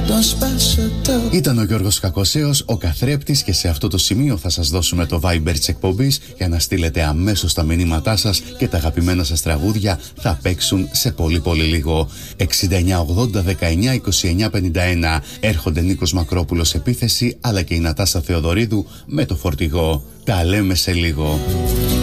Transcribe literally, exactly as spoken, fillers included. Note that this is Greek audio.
Ήταν ο Γιώργος Κακοσέος, ο καθρέπτης, και σε αυτό το σημείο θα σας δώσουμε το Viber της εκπομπής για να στείλετε αμέσως τα μηνύματά σας και τα αγαπημένα σας τραγούδια θα παίξουν σε πολύ πολύ λίγο. εξήντα εννιά ογδόντα δεκαεννιά είκοσι εννιά πενήντα ένα. Έρχονται Νίκος Μακρόπουλος επίθεση, αλλά και η Νατάσα Θεοδωρίδου με το φορτηγό. Τα λέμε σε λίγο.